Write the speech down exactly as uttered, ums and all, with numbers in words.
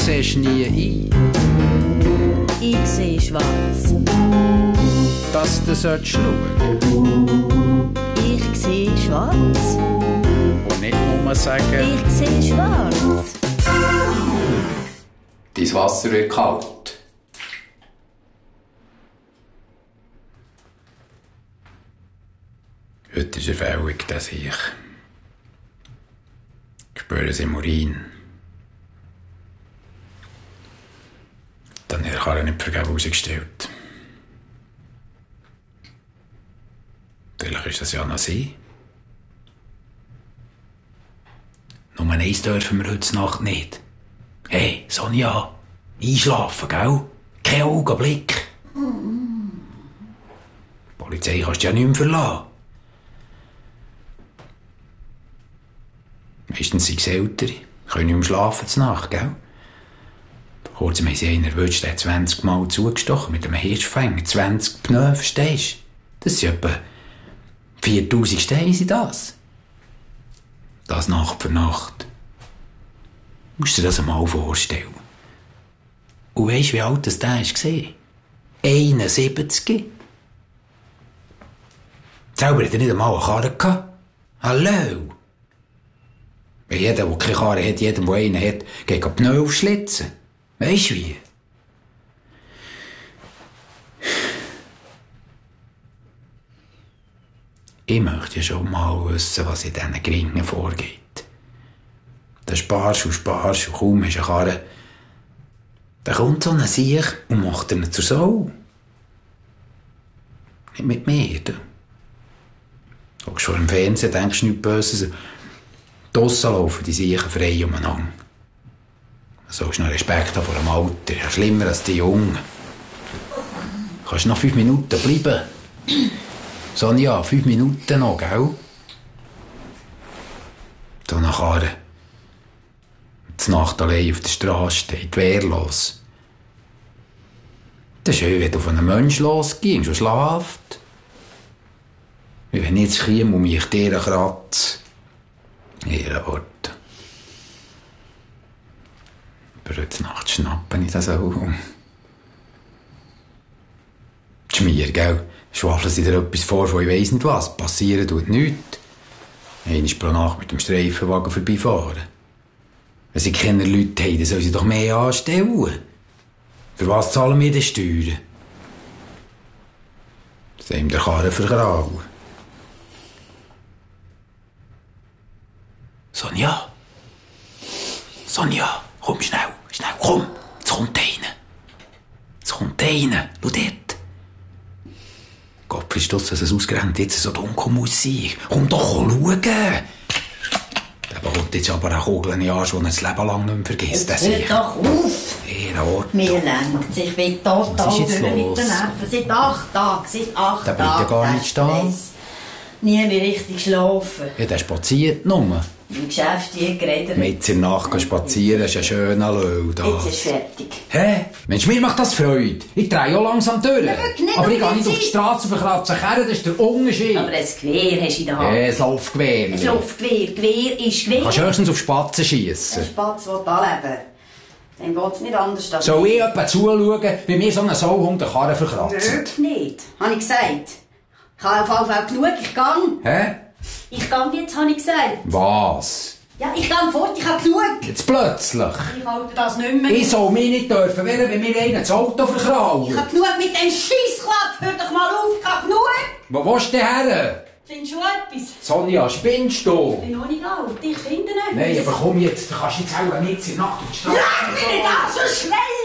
siehst nie ein. Ich sehe schwarz. Dass du solltest schauen. Ich sehe schwarz. Und nicht nur sagen... Ich sehe schwarz. Dein Wasser wird kalt. Heute ist Erfüllung, dass ich... Ich spüre es im Urin. Dann hat er nicht vergeben rausgestellt. Vielleicht ist das ja noch sie. Nur eins dürfen wir heute Nacht nicht. Hey, Sonja, einschlafen, gell? Kein Augenblick. Die Polizei kannst du ja nicht mehr verlassen. Meistens sind es Ältere, können nicht mehr schlafen zur Nacht, gell? Vor kurzem haben sie einen erwischt, der hat zwanzig Mal zugestochen mit einem Hirschfänger. zwanzig Pneu, verstehst du? Das sind etwa viertausend Steine, sind das. Das Nacht für Nacht. Du musst dir das einmal vorstellen. Und weisst du, wie alt das der war? einundsiebzig. Selber hat er nicht einmal eine Karre gehabt. Hallo? Jeder, der keine Karre hat, jedem, der einen hat, geht die Pneu aufschlitzen. Weisst du wie? Ich möchte ja schon mal wissen, was in diesen Gringen vorgeht. Da sparst du, sparst du, kaum hast du eine Karre. Dann kommt so ein Siech und macht ihn zur Sau. Nicht mit mir, du. Du guckst vor dem Fernsehen, denkst nichts Böses. Draussen laufen die Siechen frei umeinander. Du sollst noch Respekt haben vor dem Alter. Ja, schlimmer als die Jungen. Du kannst noch fünf Minuten bleiben. Sonja, fünf Minuten noch, gell? So nachher. Die Nacht allein auf der Straße steht, wehrlos. Das ist schön, wenn du auf einen Menschen losgehst und schlaft. Wie wenn ich jetzt käme und mich dir kratze. Ihre Worte. Aber heute Nacht schnappen ich das auch. Schmier, gell? Schwafeln sie dir etwas vor, von ich weiss nicht was. Passieren tut nichts. Einmal pro Nacht mit dem Streifenwagen vorbeifahren. Wenn sie keine Leute haben, dann sollen sie doch mehr anstellen. Für was zahlen wir denn Steuern? Das haben der Karren vergrauen. Sonja? Sonja, komm schnell, schnell, komm. Jetzt kommt einer. Jetzt kommt einer. Schau dort. Gott, ist das, dass es ausgerechnet jetzt so dunkel muss sein. Komm doch, schauen. Der bekommt jetzt aber eine Kugel in den Arsch, die er das Leben lang nicht mehr vergisst. Jetzt hört doch auf. Ehrenort. Mir lenkt sich, ich bin total Was ist jetzt durch mit los? den Nerven. Seit acht Tagen, seit acht Der Tagen. bleibt ja gar nicht stehen. Nie mehr richtig schlafen. Ja, der spaziert nur. Im Geschäft hier geredet. Mit in der Nacht spazieren, ist ein schöner Löw. Jetzt ist fertig. Hä? Mensch, mir macht das Freude. Ich drehe auch langsam durch. Ja, nicht aber ich um gehe nicht die auf die Zeit. Straße verkratzen Kerren, das ist der Unterschied. Aber ein Gewehr hast du in der Hand. Ja, ein Laufgewehr. Ein Luftgewehr. Gewehr ist Gewehr. Du kannst höchstens auf Spatzen Ein schiessen. Spatz will anleben. Dem geht es nicht anders. als Soll ich jemanden zuschauen, wie mir so ein Sauhund den Karren verkratzt? Nicht, nicht. Habe ich gesagt. Ich habe auf jeden Fall genug. Ich gehe. Hä? Ich gehe jetzt, habe ich gesagt. Was? Ja, ich gehe fort. Ich habe genug. Jetzt plötzlich? Ich halte das nicht mehr. Ich soll mich nicht dürfen wehren, wenn mir einer das Auto Ich verkraut. habe genug mit dem Scheissklapp. Hör doch mal auf. Ich habe genug. Wo willst du denn her? Findest du etwas? Sonja, spinnst du? Ich bin noch nicht alt. Ich finde nicht. Nein, aber komm jetzt, du kannst jetzt auch nicht in der Nacht auf die Straße. Lass mich nicht an, sonst schrei